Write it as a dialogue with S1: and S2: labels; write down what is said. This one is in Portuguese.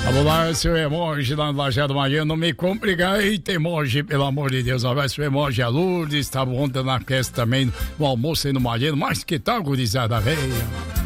S1: Vamos lá, seu emoji lá no Lajeado Mariano, não me complica. Eita, emoji, pelo amor de Deus. Um abraço pro emoji, a Lourdes, estava ontem na festa também, no almoço aí no Mariano. Mas que tal, gurizada velha?